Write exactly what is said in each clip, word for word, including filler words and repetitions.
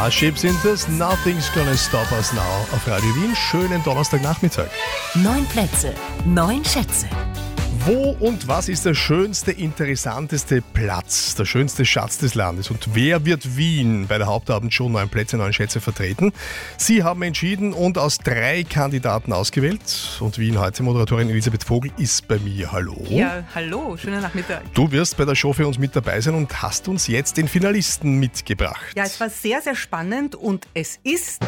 Starship sind es, Nothing's Gonna Stop Us Now auf Radio Wien. Schönen Donnerstagnachmittag. Neun Plätze, neun Schätze. Wo und was ist der schönste, interessanteste Platz, der schönste Schatz des Landes? Und wer wird Wien bei der Hauptabendshow neun Plätze, neun Schätze vertreten? Sie haben entschieden und aus drei Kandidaten ausgewählt. Und Wien heute Moderatorin Elisabeth Vogel ist bei mir. Hallo. Ja, hallo, schönen Nachmittag. Du wirst bei der Show für uns mit dabei sein und hast uns jetzt den Finalisten mitgebracht. Ja, es war sehr, sehr spannend und es ist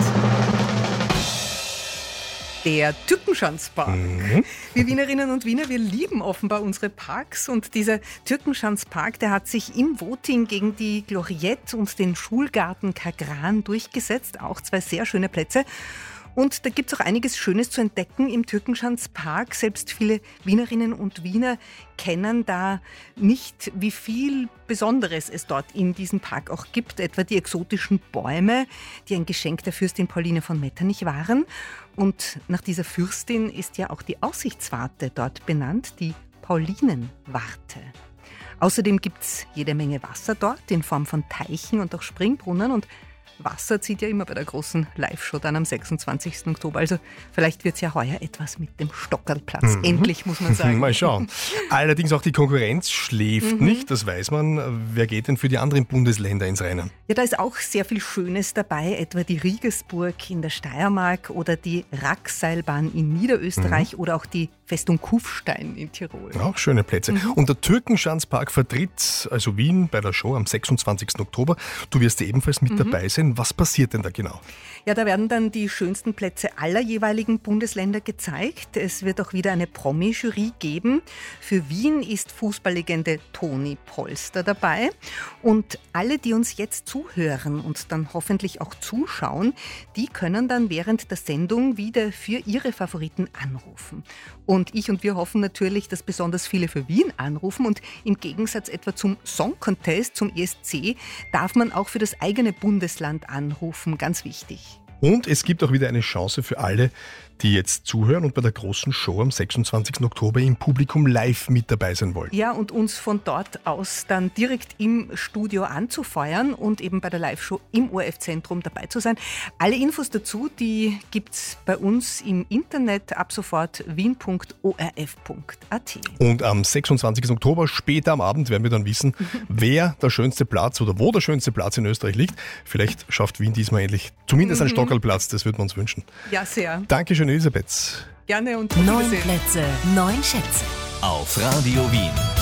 der Türkenschanzpark. Mhm. Wir Wienerinnen und Wiener, wir lieben offenbar unsere Parks und dieser Türkenschanzpark, der hat sich im Voting gegen die Gloriette und den Schulgarten Kagran durchgesetzt. Auch zwei sehr schöne Plätze. Und da gibt es auch einiges Schönes zu entdecken im Türkenschanzpark. Selbst viele Wienerinnen und Wiener kennen da nicht, wie viel Besonderes es dort in diesem Park auch gibt. Etwa die exotischen Bäume, die ein Geschenk der Fürstin Pauline von Metternich waren. Und nach dieser Fürstin ist ja auch die Aussichtswarte dort benannt, die Paulinenwarte. Außerdem gibt es jede Menge Wasser dort in Form von Teichen und auch Springbrunnen. Und Wasser zieht ja immer bei der großen Live-Show dann am sechsundzwanzigsten Oktober. Also vielleicht wird es ja heuer etwas mit dem Stockerlplatz. Mhm. Endlich, muss man sagen. Mal schauen. Allerdings auch die Konkurrenz schläft mhm. nicht, das weiß man. Wer geht denn für die anderen Bundesländer ins Rennen? Ja, da ist auch sehr viel Schönes dabei, etwa die Riegesburg in der Steiermark oder die Rackseilbahn in Niederösterreich mhm. oder auch die Festung Kufstein in Tirol. Auch schöne Plätze. Mhm. Und der Türkenschanzpark vertritt also Wien bei der Show am sechsundzwanzigsten Oktober. Du wirst ebenfalls mit mhm. dabei sein. Was passiert denn da genau? Ja, da werden dann die schönsten Plätze aller jeweiligen Bundesländer gezeigt. Es wird auch wieder eine Promi-Jury geben. Für Wien ist Fußballlegende Toni Polster dabei. Und alle, die uns jetzt zuhören und dann hoffentlich auch zuschauen, die können dann während der Sendung wieder für ihre Favoriten anrufen. Und ich und wir hoffen natürlich, dass besonders viele für Wien anrufen. Und im Gegensatz etwa zum Song Contest, zum E S C, darf man auch für das eigene Bundesland anrufen. Ganz wichtig. Und es gibt auch wieder eine Chance für alle, die jetzt zuhören und bei der großen Show am sechsundzwanzigsten Oktober im Publikum live mit dabei sein wollen. Ja, und uns von dort aus dann direkt im Studio anzufeuern und eben bei der Live-Show im O R F-Zentrum dabei zu sein. Alle Infos dazu, die gibt es bei uns im Internet ab sofort wien punkt o r f punkt a t. Und am sechsundzwanzigsten Oktober, später am Abend, werden wir dann wissen, wer der schönste Platz oder wo der schönste Platz in Österreich liegt. Vielleicht schafft Wien diesmal endlich zumindest einen Stockerlplatz, das würden wir uns wünschen. Ja, sehr. Dankeschön, Elisabeth. Gerne und neun Plätze, neun Schätze. Auf Radio Wien.